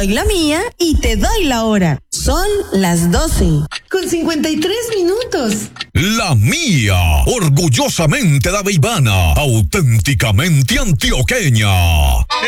Soy la mía y te doy la hora. Son las 12:53. La mía, orgullosamente daveibana, auténticamente antioqueña.